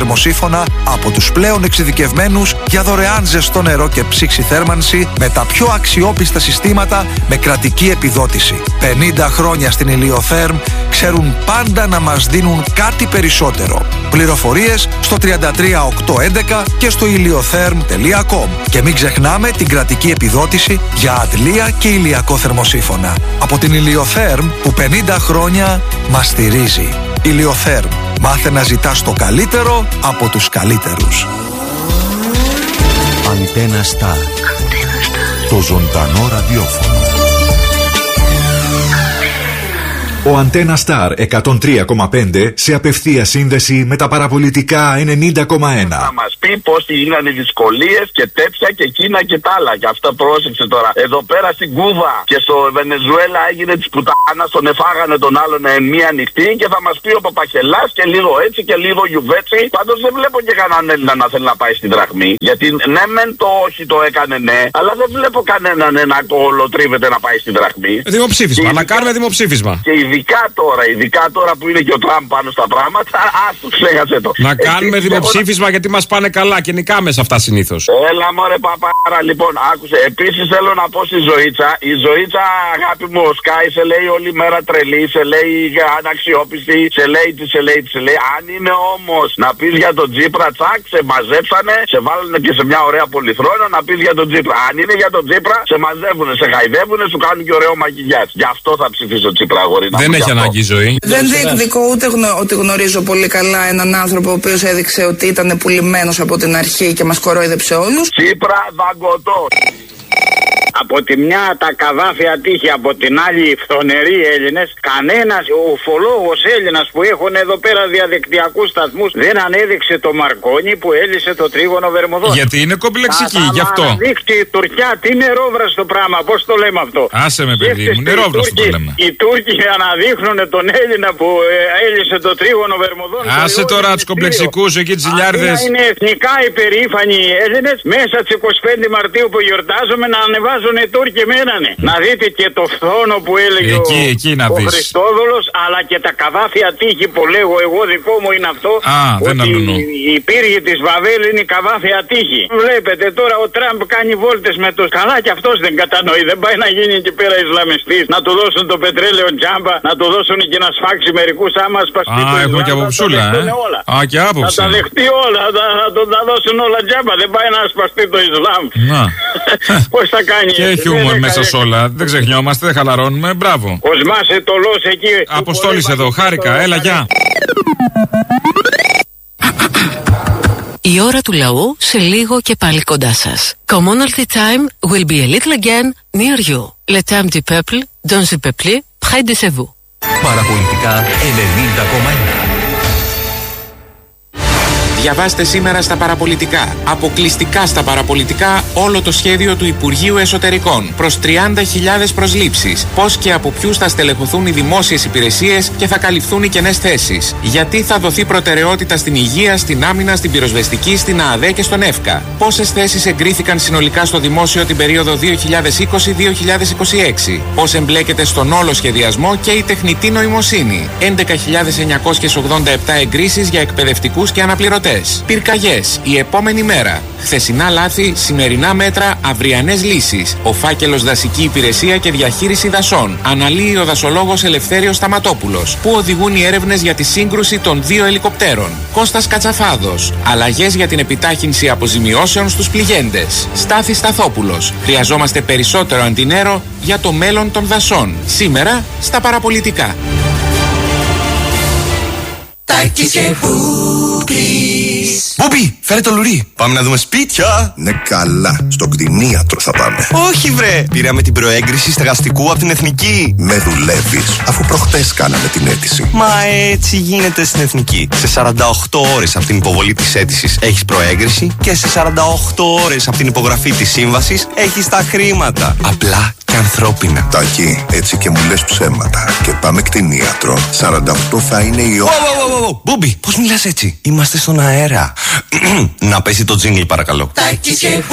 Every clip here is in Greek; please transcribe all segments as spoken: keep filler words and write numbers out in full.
θερμοσύφωνα από τους πλέον εξειδικευμένους για δωρεάν ζεστό νερό και ψήξη θέρμανση με τα πιο αξιόπιστα συστήματα με κρατική επιδότηση. πενήντα χρόνια στην Ηλιοθέρμ ξέρουν πάντα να μας δίνουν κάτι περισσότερο. Πληροφορίες στο τριάντα τρία οκτακόσια έντεκα και στο ηλιοθέρμ τελεία κομ. Και μην ξεχνάμε την κρατική επιδότηση για αντλία και ηλιακό θερμοσύφωνα. Από την Ηλιοθέρμ που πενήντα χρόνια μας στηρίζει. Ηλιοθέρμ. Μάθε να ζητάς το καλύτερο από τους καλύτερους. Αντένα Σταρ. Το ζωντανό ραδιόφωνο. Ο Αντένα Σταρ εκατόν τρία κόμμα πέντε σε απευθεία σύνδεση με τα παραπολιτικά ενενήντα κόμμα ένα. Να μας πει πώς γίνανε οι δυσκολίες και τέτοια και εκείνα και τα άλλα. Και αυτά πρόσεξε τώρα. Εδώ πέρα στην Κούβα και στο Βενεζουέλα έγινε της πουτάνας, τον εφάγανε τον άλλον μία νυχτή και θα μας πει ο Παπαχελάς και λίγο έτσι και λίγο γιουβέτσι. Πάντως δεν βλέπω και κανέναν Έλληνα να θέλει να πάει στην δραχμή. Γιατί ναι, μεν το όχι το έκανε ναι, αλλά δεν βλέπω κανέναν να κολοτρίβεται να πάει στην δραχμή. Δημοψήφισμα, να κάνουμε δημοψήφισμα. Και ειδικά τώρα, ειδικά τώρα που είναι και ο Τραμπ πάνω στα πράγματα, ας του ξέχασε το. Να κάνουμε Επίσης, δημοψήφισμα να... γιατί μας πάνε καλά και νικάμε σε αυτά συνήθως. Έλα μωρέ παπάρα, λοιπόν, άκουσε. Επίσης θέλω να πω στη Ζωήτσα, η Ζωήτσα αγάπη μου ο Σκάι σε λέει όλη μέρα τρελή, σε λέει αναξιόπιστη, σε λέει τι, σε λέει τι, σε λέει. Αν είναι όμως να πεις για τον Τσίπρα, τσακ, σε μαζέψανε, σε βάλανε και σε μια ωραία πολυθρόνα να πεις για τον Τσίπρα. Αν είναι για τον Τσίπρα, σε μαζεύουνε, σε χαϊδεύουνε, σου κάνουν και ωραίο μαγιγιάτ. Γι' αυτό θα ψηφίσω Τσίπρα, αγόρι. Δεν έχει ανάγκη η ζωή. Δεν διεκδικώ ούτε γνω, ότι γνωρίζω πολύ καλά έναν άνθρωπο ο οποίος έδειξε ότι ήταν πουλημένος από την αρχή και μας κορόιδεψε όλους. Τσίπρα δαγκωτό. Από τη μια τα καδάφια τύχη, από την άλλη οι φθονεροί Έλληνες. Κανένας ουφολόγος Έλληνας που έχουν εδώ πέρα διαδικτυακούς σταθμούς δεν ανέδειξε το Μαρκόνι που έλυσε το τρίγωνο Βερμουδών. Γιατί είναι κομπλεξική, γι' αυτό. Να δείξει η Τουρκιά τι νερόβραστο πράγμα, πώς το λέμε αυτό. Άσε με παιδί μου, νερόβραστο το λέμε. Οι Τούρκοι αναδείχνουν τον Έλληνα που έλυσε το τρίγωνο Βερμουδών. Άσε τώρα τους κομπλεξικούς εκεί τις ζηλιάρδες. Είναι εθνικά υπερήφανοι οι Έλληνες μέσα τις είκοσι πέντε Μαρτίου που γιορτάζουμε να ανεβάζουν οι Τούρκοι μένανε. Να δείτε και το φθόνο που έλεγε εκεί, ο, εκεί να ο Χριστόδουλος, αλλά και τα καδάφια τείχη που λέγω εγώ, δικό μου είναι αυτό. Α, δεν ότι η πύργη της Βαβέλ είναι η καδάφια τείχη. Βλέπετε τώρα ο Τραμπ κάνει βόλτες με το καλά και αυτός δεν κατανοεί. Δεν πάει να γίνει εκεί πέρα Ισλαμιστής, να του δώσουν το πετρέλαιο τζάμπα, να του δώσουν και να σφάξει μερικούς άμα σπαστεί. Α, έχω και αποψούλα, ε. Α, και άποψη. Θα τα δεχτεί όλα, θα, θα τον τα δώσουν όλα τζάμπα. Δεν πάει να σπαστεί το Ισλάμ. Πώς θα κάνει. Και έχει χιούμορ μέσα σε όλα. Δεν ξεχνιόμαστε, δεν χαλαρώνουμε. Μπράβο. Κοσμάσε το λος εκεί. Αποστόλης εδώ, χάρηκα. Έλα, γεια. Η ώρα του λαού σε λίγο και πάλι κοντά σας. Commonalty time will be a little again near you. Le temps du peuple, dans le peuple, près de vous. Παραπολιτικά ενενήντα κόμμα ένα. Διαβάστε σήμερα στα παραπολιτικά. Αποκλειστικά στα παραπολιτικά όλο το σχέδιο του Υπουργείου Εσωτερικών. Προς τριάντα χιλιάδες προσλήψεις. Πώς και από ποιους θα στελεχωθούν οι δημόσιες υπηρεσίες και θα καλυφθούν οι κενές θέσεις. Γιατί θα δοθεί προτεραιότητα στην υγεία, στην άμυνα, στην πυροσβεστική, στην ΑΑΔΕ και στον ΕΦΚΑ. Πόσες θέσεις εγκρίθηκαν συνολικά στο δημόσιο την περίοδο δύο χιλιάδες είκοσι με δύο χιλιάδες είκοσι έξι. Πώς εμπλέκεται στον όλο σχεδιασμό και η τεχνητή νοημοσύνη. έντεκα χιλιάδες εννιακόσιες ογδόντα επτά εγκρίσεις για εκπαιδευτικούς και αναπληρωτές. Πυρκαγιές, η επόμενη μέρα. Χθεσινά λάθη, σημερινά μέτρα, αυριανές λύσεις. Ο φάκελος δασική υπηρεσία και διαχείριση δασών. Αναλύει ο δασολόγος Ελευθέριος Σταματόπουλος. Πού οδηγούν οι έρευνες για τη σύγκρουση των δύο ελικοπτέρων. Κώστας Κατσαφάδος. Αλλαγές για την επιτάχυνση αποζημιώσεων στους πληγέντες. Στάθης Σταθόπουλος. Χρειαζόμαστε περισσότερο αντινέρο για το μέλλον των δασών. Σήμερα στα παραπολιτικά. Τάκης και Μπούμπης. Μπούμπη, φέρε το λουρί. Πάμε να δούμε σπίτια. Ναι, καλά. Στο κτηνίατρο θα πάμε. Όχι, βρε. Πήραμε την προέγκριση στεγαστικού από την Εθνική. Με δουλεύεις, αφού προχτές κάναμε την αίτηση. Μα έτσι γίνεται στην Εθνική. Σε σαράντα οκτώ ώρες από την υποβολή της αίτησης έχεις προέγκριση και σε σαράντα οκτώ ώρες από την υπογραφή της σύμβασης έχεις τα χρήματα. Απλά και ανθρώπινα. Τάκη, έτσι και μου λες ψέματα. Και πάμε κτηνίατρο. σαράντα οκτώ θα είναι η ώρα. Μπούμπη, πώς μιλάς έτσι? Είμαστε στον αέρα. Να πέσει το τζίνγκλ παρακαλώ. Τάκης και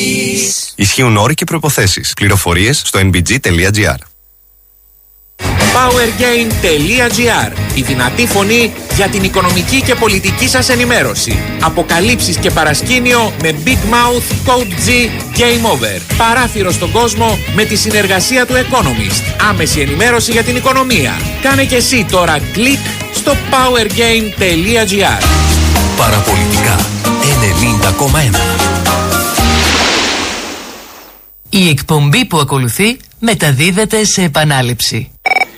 Μπούμπης. Ισχύουν όροι και προϋποθέσεις. Πληροφορίες στο εν μπι τζι τελεία τζι άρ. powergain τελεία gr. Η δυνατή φωνή για την οικονομική και πολιτική σας ενημέρωση. Αποκαλύψεις και παρασκήνιο με Big Mouth Code G Game Over. Παράθυρο στον κόσμο με τη συνεργασία του Economist. Άμεση ενημέρωση για την οικονομία. Κάνε και εσύ τώρα κλικ στο powergain τελεία gr. Παραπολιτικά ενενήντα κόμμα ένα. Η εκπομπή που ακολουθεί μεταδίδεται σε επανάληψη.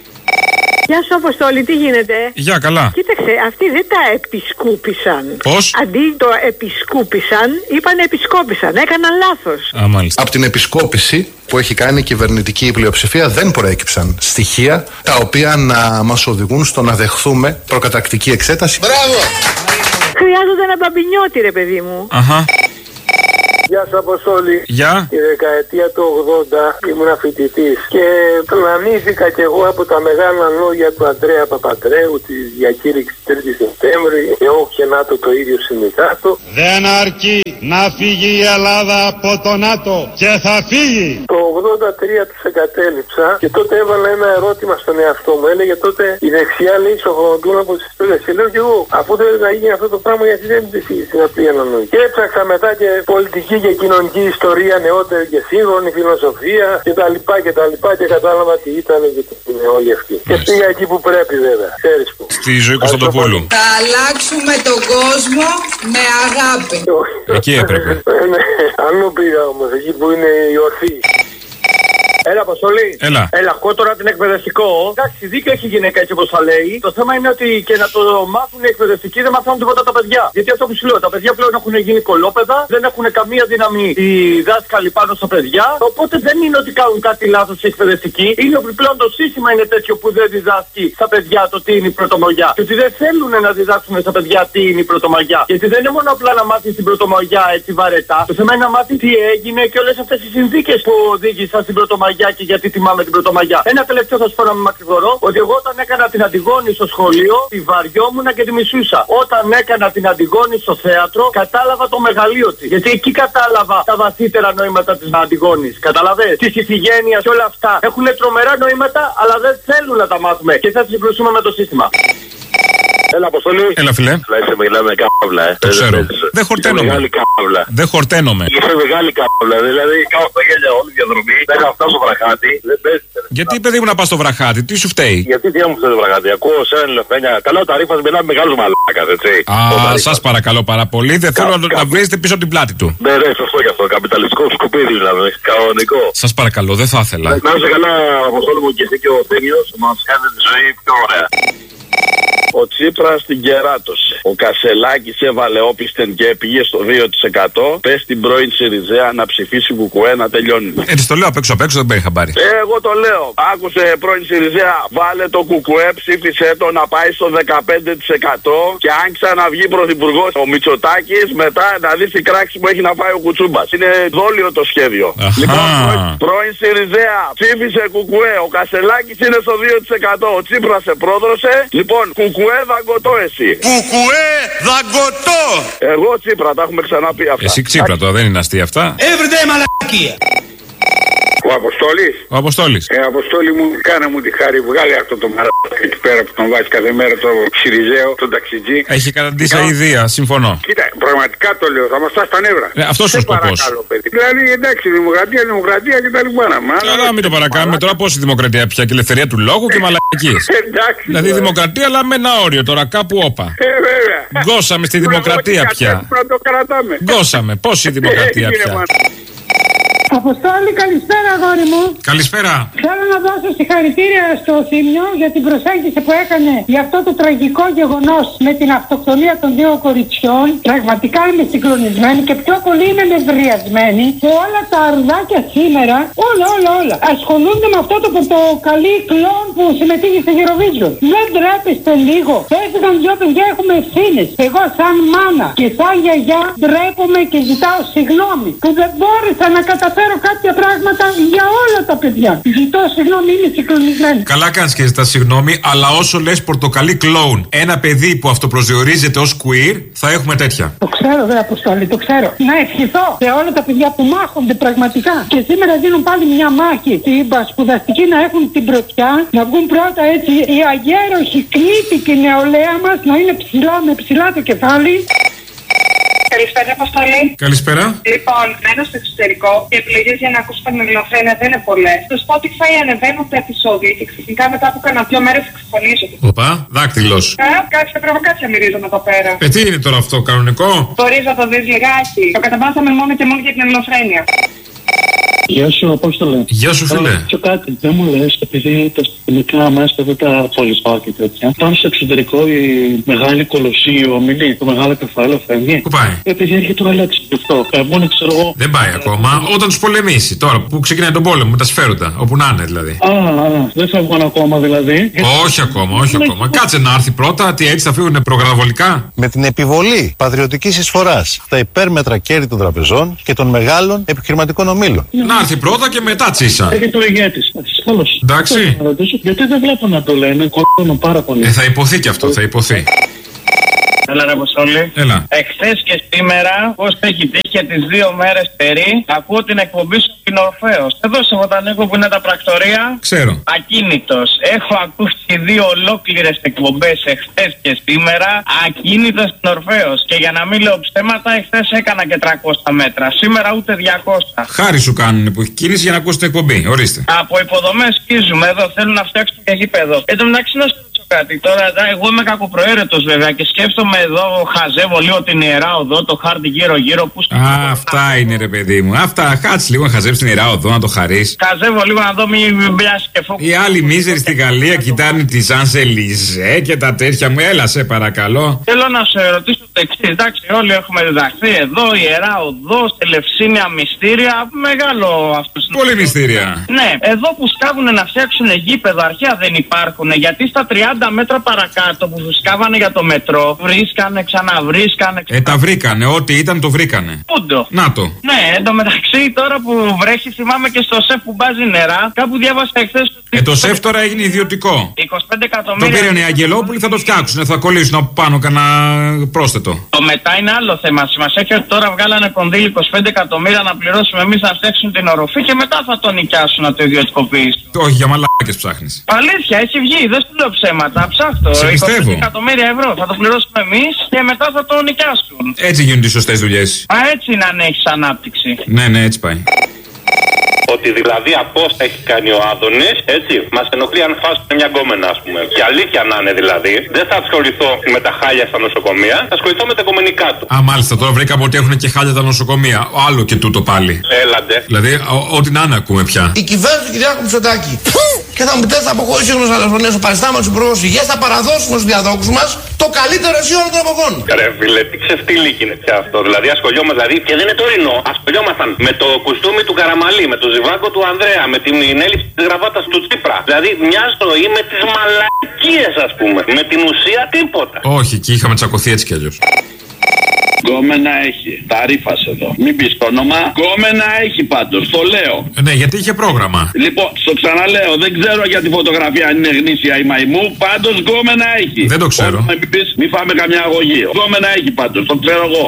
Γεια σου, Αποστόλη, τι γίνεται? Γεια, καλά. Κοίταξε, αυτοί δεν τα επισκούπησαν. Πώς? Αντί το επισκούπησαν, είπαν επισκόπησαν. Έκαναν λάθος. Α, μάλιστα. Από την επισκόπηση που έχει κάνει η κυβερνητική πλειοψηφία δεν προέκυψαν στοιχεία τα οποία να μας οδηγούν στο να δεχθούμε προκαταρκτική εξέταση. Μπράβο! Χρειάζονται ένα μπαμπινιώτη, ρε παιδί μου. Αχα. Γεια σου, Αποστόλη. Γεια. Τη δεκαετία του ογδόντα ήμουν φοιτητής και πλανήθηκα κι εγώ από τα μεγάλα λόγια του Αντρέα Παπαντρέου, τη διακήρυξη τρίτη Σεπτέμβρη και όχι να το το ίδιο συνδικάτο. Δεν αρκεί να φύγει η Ελλάδα από το ΝΑΤΟ και θα φύγει. Το ογδόντα τρία τους εγκατέλειψα και τότε έβαλα ένα ερώτημα στον εαυτό μου. Έλεγε τότε η δεξιά λέει σοχοντούν από τις πέλες. Και λέω κι εγώ, αφού θέλει να γίνει αυτό το πράγμα, γιατί δεν είναι στην απλή ανανοή. Και έψαξα μετά και πολιτική και κοινωνική ιστορία, νεότερη και σύγχρονη φιλοσοφία κτλ. Και, και κατάλαβα τι ήταν και τι είναι όλοι αυτοί. Και πήγα εκεί που πρέπει, βέβαια. Ξέρεις που. Στη Ζωή Κωνσταντοπούλου. Θα αλλάξουμε τον κόσμο με αγάπη. Εκεί έπρεπε. Ναι, αλλού πήγα όμως, εκεί που είναι η ορθή. Έλα, Αποστολή. Έλα. Έλα, ακούω τώρα την εκπαιδευτικό. Εντάξει, δίκιο έχει η γυναίκα έτσι όπως θα λέει. Το θέμα είναι ότι και να το μάθουν οι εκπαιδευτικοί δεν μαθαίνουν τίποτα τα παιδιά. Γιατί αυτό που σου λέω, τα παιδιά πλέον έχουν γίνει κολόπεδα, δεν έχουν καμία δύναμη οι δάσκαλοι πάνω στα παιδιά. Οπότε δεν είναι ότι κάνουν κάτι λάθος οι εκπαιδευτικοί. Είναι ότι πλέον το σύστημα είναι τέτοιο που δεν διδάσκει στα παιδιά το τι είναι η πρωτομαγιά. Και ότι δεν θέλουν να διδάξουν στα παιδιά τι είναι η πρωτομαγιά. Γιατί δεν είναι μόνο απλά να μάθει την πρωτομαγιά έτσι βαρετά. Το θέμα είναι να μάθει τι έγινε και όλες αυτές οι συνθήκες που οδήγησαν στην πρωτομαγιά. Και γιατί τιμάμε την Πρωτομαγιά. Ένα τελευταίο θα σου πω να μην μακρηγορώ, ότι εγώ όταν έκανα την Αντιγόνη στο σχολείο, τη βαριόμουν και τη μισούσα. Όταν έκανα την Αντιγόνη στο θέατρο, κατάλαβα το μεγαλείο τη. Γιατί εκεί κατάλαβα τα βαθύτερα νοήματα τη Αντιγόνης. Καταλαβες? Τη ηθιγένεια και όλα αυτά. Έχουν τρομερά νοήματα, αλλά δεν θέλουν να τα μάθουμε. Και θα συγκρουσούμε με το σύστημα. Έλα, Αποστολή. Έλα, φιλέ. Είσαι μιλάμε καύλα, ε. Το ξέρω. Δεν χορταίνομαι. Δεν χορταίνομαι. Είσαι μεγάλη καύλα. Δηλαδή, κάω τα γέλια όλη τη διαδρομή. Δεν θα φτάσω στο βραχάτι. Δεν παίζει. Γιατί, παιδί μου, να πα στο βραχάτι, τι σου φταίει? Γιατί τι μου φταίει το βραχάτι? Ακούω σε ένα λεφτένια. Καλό τα ρήφα μιλάμε μεγάλου μαλάκα, έτσι. Α, σα παρακαλώ πάρα πολύ. Δεν θέλω να βρίζετε πίσω από την πλάτη του. Ναι, ναι, σωστό γι' αυτό. Καπιταλιστικό σκουπίδι, δηλαδή. Κανονικό. Σα παρακαλώ, δεν θα ήθελα. Να είσαι καλά, Αποστόλη μου, και εσύ και ο Θέμιος μα κάνει τη ζωή πιο ωραία. Ο Τσίπρας την κεράτωσε. Ο Κασελάκης έβαλε όπισθεν και πήγε στο δύο τοις εκατό. Πες την πρώην Σιριζέα να ψηφίσει Κουκουέ να τελειώνει. Έτσι το λέω απ' έξω απ' έξω, δεν παίρνει χαμπάρι. Ε, εγώ το λέω. Άκουσε πρώην Σιριζέα, βάλε το Κουκουέ, ψήφισε το να πάει στο δεκαπέντε τοις εκατό. Και αν ξαναβγεί πρωθυπουργός ο Μητσοτάκης, μετά να δει την κράξη που έχει να φάει ο Κουτσούμπας. Είναι δόλιο το σχέδιο. Αχα. Λοιπόν, πρώην Σιριζέα, ψήφισε Κουκουέ. Ο Κασελάκης είναι στο δύο τοις εκατό. Ο Τσίπρας σε πρόδρωσε. Λοιπόν, Κουκουέ δαγκωτό εσύ. Κουκουέ δαγκωτό. Εγώ Τσίπρα, τα έχουμε ξαναπεί αυτά. Εσύ Τσίπρα τώρα, δεν είναι αστεία αυτά. Everyday μαλακία. Ο Αποστόλης. Ο Αποστόλης. Ε, Αποστόλη μου, κάνε μου τη χάρη, βγάλε αυτό το μαλάκα εκεί πέρα που τον βάζει κάθε μέρα το Σιριζέο, τον ταξιτζή. Έχει καταντήσει αηδία, συμφωνώ. Κοίτα, πραγματικά το λέω, θα μας φτάσει στα νεύρα. Ε, αυτός ο σκοπός. Δηλαδή, εντάξει, δημοκρατία, δημοκρατία και τα λοιπά. Αλλά μην το παρακάνουμε τώρα, πώς η δημοκρατία πια και η ελευθερία του λόγου και μαλακίες. Εντάξει. Δηλαδή, δημοκρατία, αλλά με ένα όριο τώρα, κάπου όπα. Ε, βέβαια. Γκώσαμε στη δημοκρατία πια. Γκώσαμε, πώς η δημοκρατία πια. Αποστόλη, καλησπέρα, αγόρι μου. Καλησπέρα. Θέλω να δώσω συγχαρητήρια στο Θήμιο για την προσέγγιση που έκανε για αυτό το τραγικό γεγονός με την αυτοκτονία των δύο κοριτσιών. Πραγματικά είμαι συγκλονισμένη και πιο πολύ είμαι νευριασμένη που όλα τα αρουδάκια σήμερα, όλα, όλα, όλα, ασχολούνται με αυτό το πορτοκαλί κλόν που συμμετείχε στο Eurovision. Δεν ντρέπεστε λίγο. Έφυγαν δυο παιδιά, έχουμε ευθύνες. Εγώ, σαν μάνα και σαν γιαγιά, ντρέπομαι και ζητάω συγγνώμη που δεν μπόρεσα να καταφέρω προσφέρω κάποια πράγματα για όλα τα παιδιά. Ζητώ συγγνώμη, είμαι συγκλονισμένη. Καλά κάνεις και ζητάς συγγνώμη, αλλά όσο λες πορτοκαλί κλόουν, ένα παιδί που αυτοπροσδιορίζεται ως queer, θα έχουμε τέτοια. Το ξέρω, δε Αποστόλη, το ξέρω. Να ευχηθώ σε όλα τα παιδιά που μάχονται πραγματικά. Και σήμερα δίνουν πάλι μια μάχη στην σπουδαστική να έχουν την πρωτιά, να βγουν πρώτα έτσι οι αγέροχοι, κνήτικοι νεολαία μας να είναι ψηλά με ψηλά το κεφάλι. Καλησπέρα, Αποστολή. Καλησπέρα. Λοιπόν, μένω στο εξωτερικό και οι επιλογές για να ακούσω την ελληνοφρένεια δεν είναι πολλές. Στο Spotify ανεβαίνουν τα επεισόδια και ξαφνικά μετά από κανένα δύο μέρες εξαφανίζονται. Οπα, δάκτυλος. Α, κάτσε προβοκάτσια μυρίζομαι εδώ πέρα. Ε, τι είναι τώρα αυτό, κανονικό? Μπορείς να το δεις λιγάκι. Το καταβάσαμε μόνο και μόνο για την ελληνοφρένεια. Γεια σου, Απόστολε. Γεια σου, φίλε. Και κάτι, δεν μου λες, επειδή τα συστημικά μέσα εδώ τα πολυπά και τέτοια, πάνω στο εξωτερικό η μεγάλη κολοσσή, ο ομιλή, το μεγάλο κεφάλαιο φεύγει. Πού πάει? Επειδή έρχεται ο Αλέξης γι' αυτό. Ε, μόνο ξέρω εγώ. Δεν πάει ακόμα. Όταν τους πολεμήσει, τώρα που ξεκινάει τον πόλεμο, με τα σφαίροντα, όπου να είναι δηλαδή. Α, α, δεν φεύγουν ακόμα δηλαδή. Όχι ακόμα, όχι ακόμα. Κάτσε να έρθει πρώτα, τι έτσι θα φύγουν προγραμμαβολικά. Με την επιβολή πατριωτικής εισφοράς στα υπέρμετρα κέρδη των τραπεζών και των μεγάλων επιχειρηματικών ομίλων. Να έρθει πρώτα και μετά τσίσα. Έχει το ηγέτης. Καλώς. Εντάξει. Γιατί δεν βλέπω να το λένε, κολλώνω πάρα πολύ. Ε, θα υποθεί και αυτό, θα υποθεί. Έλα ρε Αποστόλη. Έλα. Εχθές και σήμερα, πώς έχει τύχει και τις δύο μέρες περί, ακούω την εκπομπή σου στην Ορφέως. Εδώ σε Βοτανίκο που είναι τα πρακτορία. Ξέρω. Ακίνητος. Έχω ακούσει δύο ολόκληρες εκπομπές εχθές και σήμερα, ακίνητος στην Ορφέως. Και για να μην λέω ψέματα, εχθές έκανα και τριακόσια μέτρα. Σήμερα ούτε διακόσια. Χάρη σου κάνουν που έχει κίνηση για να ακούσει την εκπομπή. Ορίστε. Από υποδομές σκίζουμε εδώ, θέλουν να φτιάξουν και γήπεδο. Εν τω μεταξύ να σου ρωτήσω κάτι. Τώρα εγώ είμαι κακοπροαίρετος βέβαια και σκέφτομαι εδώ, χαζεύω λίγο την Ιερά Οδό, το χάρτη γύρω-γύρω που. Α, αυτά είναι ρε παιδί μου. Αυτά, κάτσε λίγο να χαζεύει την Ιερά Οδό, να το χαρεί. Χαζεύω λίγο να δω μην πιάσει και φόβο. Οι άλλοι μίζεροι στη Γαλλία κοιτάνε τη Ζανσελιζέ και τα τέτοια μου. Έλα, σε παρακαλώ. Θέλω να σε ρωτήσω το εξή. Εντάξει, όλοι έχουμε διδαχθεί εδώ, Ιερά Οδό, Ελευσίνια μυστήρια. Μεγάλο αυτό. Πολύ μυστήρια. Ναι, εδώ που σκάβουν να φτιάξουν γήπεδο αρχαία δεν υπάρχουν. Γιατί στα τριάντα μέτρα παρακάτω που σκάβανε για το μετρό, βρίσκανε, ξαναβρίσκανε. Ε, τα βρήκανε. Ό,τι ήταν το βρήκανε. Πούντο. Να το. Ναι, εντωμεταξύ τώρα που βρέχει, θυμάμαι και στο σεφ που μπάζει νερά. Κάπου διάβασα εχθές. Ε, το σεφ τώρα έγινε ιδιωτικό. είκοσι πέντε εκατομμύρια. Το πήραν οι Αγγελόπουλοι, θα το φτιάξουν. Θα κολλήσουν από πάνω κανένα πρόσθετο. Το μετά είναι άλλο θέμα. Σημασία έχει ότι τώρα βγάλανε κονδύλι είκοσι πέντε εκατομμύρια να πληρώσουμε εμείς να φτιάξουν την οροφή και μετά θα το νοικιάσουν να το ιδιωτικοποιήσουν. Όχι, για μαλάκες ψάχνεις. Αλήθεια, έχει βγει, δεν σου λέω ψέματα. Ψάχτω. Σε πιστεύω. είκοσι πέντε εκατομμύρια ευρώ θα το πληρώσουμε εμείς και μετά θα το νοικιάσουν. Έτσι γίνονται οι σωστές δουλειές. Α, έτσι είναι αν έχει ανάπτυξη. Ναι, ναι, έτσι πάει. Ότι δηλαδή απόστα έχει κάνει ο Άδωνης, έτσι. Μας ενοχλεί αν φάσουμε μια γκόμενα, ας πούμε. Και αλήθεια να είναι δηλαδή. Δεν θα ασχοληθώ με τα χάλια στα νοσοκομεία, θα ασχοληθώ με τα κομμενικά του. Α, μάλιστα, τώρα βρήκαμε ότι έχουν και χάλια τα νοσοκομεία. Άλλο και τούτο πάλι. Έλαντε. Δηλαδή, ό,τι να είναι ακούμε πια. Η κυβέρνηση του Κυριάκου Μητσοτάκη. Και θα μου πείτε, θα αποχωρήσει ο Νοσαλαφωνίας, ο παριστάμενος υπουργός υγείας, θα παραδώσουμε στους διαδόχους μας το καλύτερο εσύ όλων των εποχών. Ρε φίλε, τι ξεφτύλικη είναι πια αυτό. Δηλαδή, ασχολιόμαστε, δηλαδή, και δεν είναι τωρινό. Ασχολιόμασταν με το κουστούμι του Καραμαλή, με το ζιβάγκο του Ανδρέα, με την έλλειψη της γραβάτας του Τσίπρα. Δηλαδή, μια ζωή με τις μαλακίες, ας πούμε. Με την ουσία τίποτα. Όχι, και είχαμε τσακωθεί έτσι κι αλλιώς. Γκόμενα έχει. Τα ρήφας εδώ. Μην πεις το όνομα. Γκόμενα έχει πάντως. Το λέω. Ναι, γιατί είχε πρόγραμμα. Λοιπόν, στο ξαναλέω. Δεν ξέρω για τη φωτογραφία αν είναι γνήσια η μαϊμού. Πάντως γκόμενα έχει. Δεν το ξέρω. Μην πεις, μη φάμε καμιά αγωγή. Γκόμενα έχει πάντως. Το ξέρω εγώ.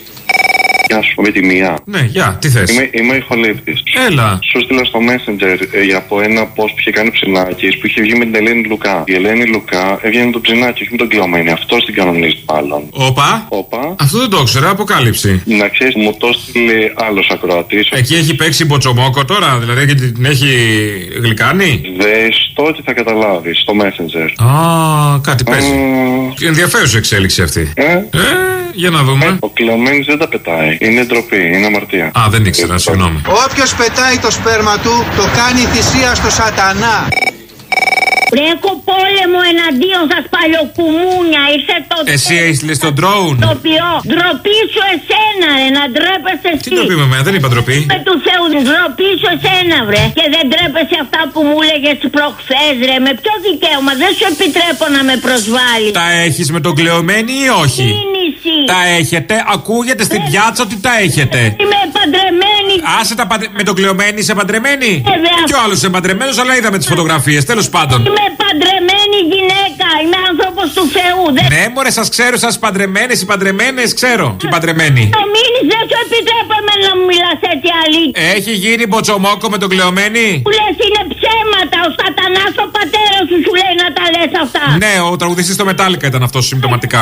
Γεια σου, με τη μία. Ναι, γεια, τι θες. Είμαι, είμαι ηχολήπτης. Έλα. Σου στείλα στο Messenger ε, από ένα post που είχε κάνει ο Ψινάκης που είχε βγει με την Ελένη Λουκά. Η Ελένη Λουκά έβγαινε με τον Ψινάκη, όχι με τον Κλωμένη. Αυτό την κανονίζει μάλλον. Όπα. Όπα. Αυτό δεν το ήξερα, αποκάλυψη. Να ξέρεις, μου το στείλε άλλος ακροατής. Εκεί έχει παίξει μποτσομόκο τώρα, δηλαδή την έχει γλυκάνει. Δες και θα καταλάβεις στο Messenger. Α, κάτι παίζει. Uh... Ενδιαφέρουσα εξέλιξη αυτή. Ε? ε, για να δούμε. Ο Κλωμένης δεν τα πετάει. Είναι ντροπή, είναι αμαρτία. Α, δεν ήξερα, συγγνώμη. Όποιος πετάει το σπέρμα του, το κάνει θυσία στο σατανά. Έχω πόλεμο εναντίον σας παλιοκουμούνια. Ήρθε το. Εσύ έστειλες τον drone. Ντροπή σου εσένα, ρε, να ντρέπεσαι εσύ. Τι ντροπή με εμένα, δεν είπα ντροπή. Με του Θεού, ντροπή σου εσένα, βρε. Και δεν ντρέπεσαι αυτά που μου έλεγες προχθές, ρε. Με ποιο δικαίωμα, δεν σου επιτρέπω να με προσβάλλεις. Τα έχεις με τον κλεωμένη ή όχι? Κίνηση. Τα έχετε, ακούγεται στην πιάτσα ότι τα έχετε. Είμαι παντρεμένη. Άσε τα παντρε... με τον κλεωμένη είσαι παντρεμένη. Ε, Κι ο άλλος είσαι παντρεμένος, αλλά είδαμε τις φωτογραφίες, τέλος πάντων. Είμαι παντρεμένη γυναίκα, είμαι άνθρωπος του Θεού. Δεν... Ναι, μωρέ, σας ξέρω, σας παντρεμένες, οι παντρεμένες, ξέρω. Και οι παντρεμένοι. Το μήνυς δεν σου επιτρέπω εμένα να μου μιλάς έτσι αλήθεια. Έχει γίνει μποτσομόκο με τον κλεωμένη. Που λες είναι ψέματα, ο σατανάς ο πατέρας σου σου λέει να τα λες αυτά. Ναι, ο τραγουδιστής στο Μετάλλικα ήταν αυτός συμπτωματικά.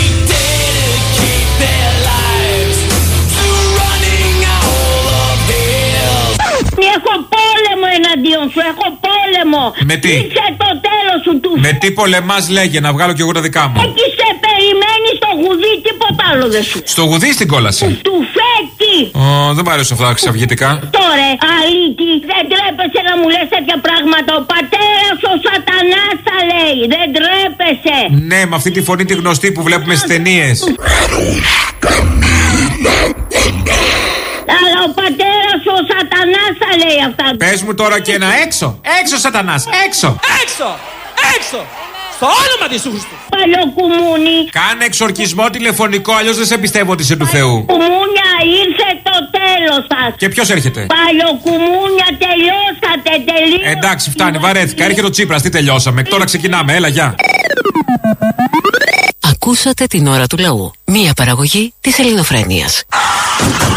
Έχω πόλεμο εναντίον σου, έχω πόλεμο. Με τι? Είσαι το τέλος σου του. Με τι πολεμάς, λέγε, να βγάλω κι εγώ τα δικά μου. Εκεί σε περιμένει στο γουδί, τίποτα άλλο δεν σου. Στο γουδί στην κόλαση. Του φέκει. Oh, δεν μ' αρέσουν αυτά ξαυγητικά. Τώρα, αλήτη, δεν τρέπεσαι να μου λες τέτοια πράγματα. Ο πατέρας ο σατανάς τα λέει, δεν τρέπεσαι. Ναι, με αυτή τη φωνή τη γνωστή που βλέπουμε στις ταινίες. Αλλά ο πατέρας ο σατανάς θα λέει αυτά. Πες μου τώρα και ένα έξω. Έξω σατανάς, έξω. Έξω, έξω. Στο όνομα της Χριστού. Παλιοκουμούνι. Κάνε εξορκισμό τηλεφωνικό, αλλιώς δεν σε πιστεύω ότι είσαι του Θεού. Κουμούνια, ήρθε το τέλος σας. Και ποιος έρχεται? Παλιοκουμούνια, τελειώσατε, τελείωσατε. Εντάξει, φτάνει, βαρέθηκα. Έρχεται ο Τσίπρας, τι τελειώσαμε. Τώρα ξεκινάμε, έλα, γεια. Ακούσατε την ώρα του λαού. Μία παραγωγή της Ελληνοφρένειας.